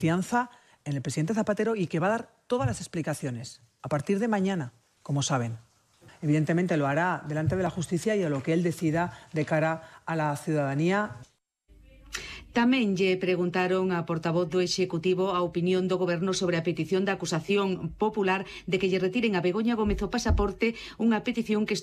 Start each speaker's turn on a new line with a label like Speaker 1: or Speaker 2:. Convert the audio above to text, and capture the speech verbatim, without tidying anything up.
Speaker 1: Confianza en el presidente Zapatero y que va a dar todas las explicaciones a partir de mañana, como saben. Evidentemente lo hará delante de la justicia y a lo que él decida de cara a la ciudadanía.
Speaker 2: Tamén lle preguntaron a portavoz do Executivo a opinión do Goberno sobre a petición da acusación popular de que lle retiren a Begoña Gómez o pasaporte, unha petición que